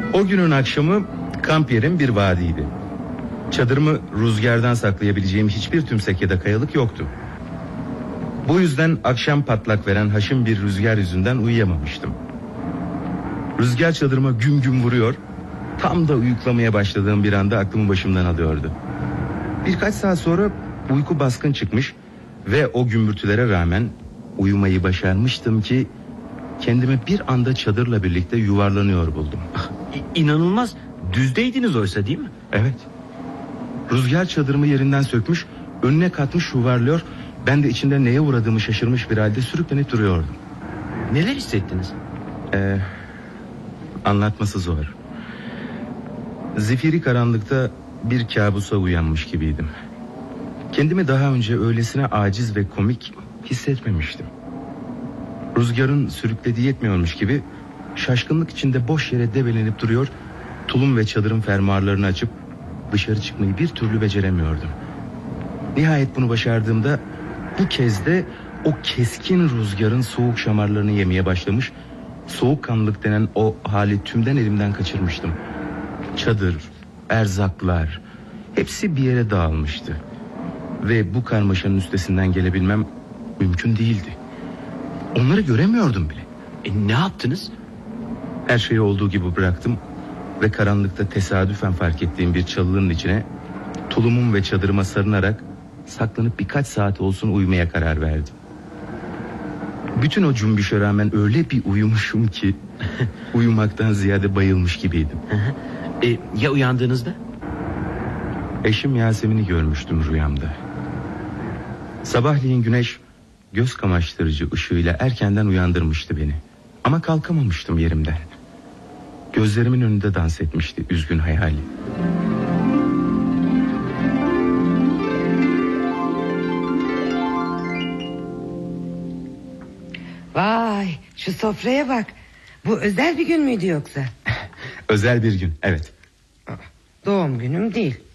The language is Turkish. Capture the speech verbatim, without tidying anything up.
O günün akşamı kamp yerim bir vadiydi. Çadırımı rüzgardan saklayabileceğim hiçbir tümsek ya da kayalık yoktu. Bu yüzden akşam patlak veren haşin bir rüzgar yüzünden uyuyamamıştım. Rüzgar çadırıma güm güm vuruyor. Tam da uyuklamaya başladığım bir anda aklımı başımdan alıyordu. Birkaç saat sonra uyku baskın çıkmış ve o gümbürtülere rağmen uyumayı başarmıştım ki kendimi bir anda çadırla birlikte yuvarlanıyor buldum. İnanılmaz, düzdeydiniz oysa, değil mi? Evet. Rüzgar çadırımı yerinden sökmüş, önüne katmış yuvarlıyor. Ben de içinde neye uğradığımı şaşırmış bir halde sürüklenip duruyordum. Neler hissettiniz? Ee, anlatması zor. Zifiri karanlıkta bir kabusa uyanmış gibiydim. Kendimi daha önce öylesine aciz ve komik hissetmemiştim. Rüzgarın sürüklediği yetmiyormuş gibi şaşkınlık içinde boş yere debelenip duruyor, tulum ve çadırın fermuarlarını açıp dışarı çıkmayı bir türlü beceremiyordum. Nihayet bunu başardığımda bu kez de o keskin rüzgarın soğuk şamarlarını yemeye başlamış, soğukkanlılık denen o hali tümden elimden kaçırmıştım. Çadır, erzaklar, hepsi bir yere dağılmıştı. Ve bu karmaşanın üstesinden gelebilmem mümkün değildi. Onları göremiyordum bile. E, ne yaptınız? Her şeyi olduğu gibi bıraktım ve karanlıkta tesadüfen fark ettiğim bir çalının içine tulumum ve çadırıma sarınarak saklanıp birkaç saat olsun uyumaya karar verdim. Bütün o cümbüşe rağmen öyle bir uyumuşum ki uyumaktan ziyade bayılmış gibiydim. e, ya uyandığınızda? Eşim Yasemin'i görmüştüm rüyamda. Sabahleyin güneş göz kamaştırıcı ışığıyla erkenden uyandırmıştı beni. Ama kalkamamıştım yerimden. Gözlerimin önünde dans etmişti üzgün hayali. Vay, şu sofraya bak. Bu özel bir gün müydü yoksa? Özel bir gün, evet. Doğum günüm değil.